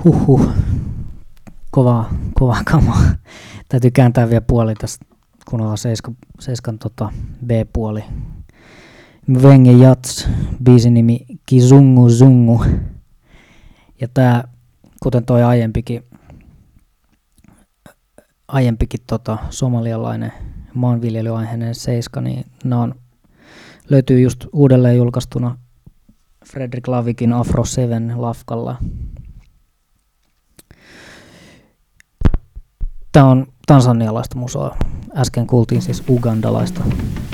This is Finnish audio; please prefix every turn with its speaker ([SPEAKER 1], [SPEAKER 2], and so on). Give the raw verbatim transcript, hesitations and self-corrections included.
[SPEAKER 1] Huhhuh. Kova, kova kama. Täytyy kääntää vielä puoli tästä, kun ollaan seiskan, seiskan tota B-puoli. Mvenge Jats, biisin nimi Kizungu Zungu. Ja tää, kuten toi aiempikin, aiempikin tota, somalialainen maanviljelyaiheinen seiska, niin nää on, löytyy just uudelleen julkaistuna Fredrik Lavikin Afro seven lafkalla. Tää on tansanialaista musaa. Äsken kuultiin siis ugandalaista